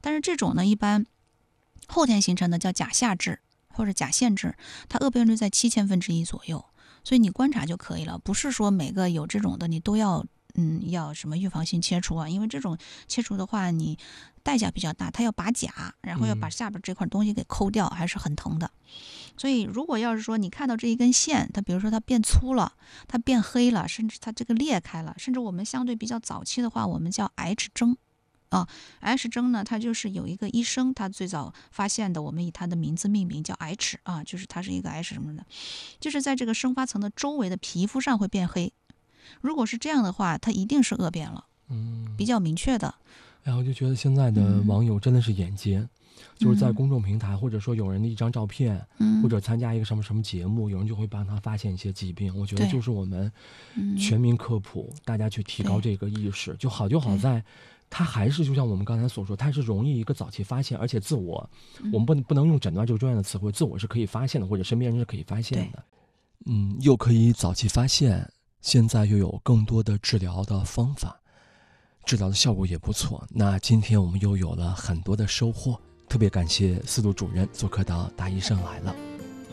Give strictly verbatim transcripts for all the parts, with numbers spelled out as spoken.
但是这种呢，一般后天形成的叫假下肢或者假腺肢，它恶变率在七千分之一左右，所以你观察就可以了，不是说每个有这种的你都要嗯要什么预防性切除啊，因为这种切除的话你代价比较大，它要拔甲，然后要把下边这块东西给抠掉，还是很疼的。所以如果要是说你看到这一根线，它比如说它变粗了，它变黑了，甚至它这个裂开了，甚至我们相对比较早期的话，我们叫 H 征啊 ，H 征呢，它就是有一个医生他最早发现的，我们以他的名字命名叫 H 啊，就是它是一个 H 什么的，就是在这个生发层的周围的皮肤上会变黑。如果是这样的话，它一定是恶变了，嗯，比较明确的。 然后就觉得现在的网友真的是眼尖。嗯，就是在公众平台，或者说有人的一张照片，嗯，或者参加一个什么什么节目，有人就会帮他发现一些疾病。我觉得就是我们全民科普，嗯，大家去提高这个意识，就好就好在它还是就像我们刚才所说，它是容易一个早期发现，而且自我，嗯，我们不能不能用诊断这个专业的词汇，自我是可以发现的，或者身边人是可以发现的。嗯，又可以早期发现，现在又有更多的治疗的方法，治疗的效果也不错。那今天我们又有了很多的收获。特别感谢司徒主任做客到大医生来了。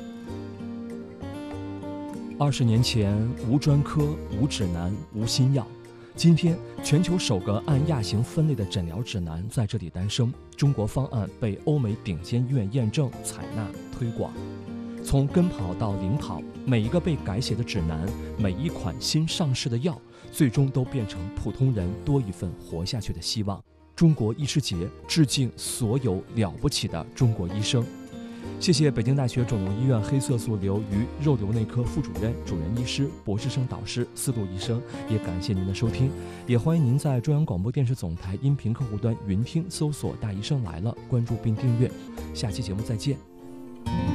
二十年前，无专科、无指南、无新药。今天，全球首个按亚型分类的诊疗指南在这里诞生。中国方案被欧美顶尖医院验证、采纳、推广。从跟跑到领跑，每一个被改写的指南，每一款新上市的药，最终都变成普通人多一份活下去的希望。中国医师节致敬所有了不起的中国医生。谢谢北京大学肿瘤医院黑色素瘤与肉瘤内科副主任、主任医师、博士生导师司徒医生，也感谢您的收听，也欢迎您在中央广播电视总台音频客户端云听搜索大医生来了，关注并订阅。下期节目再见。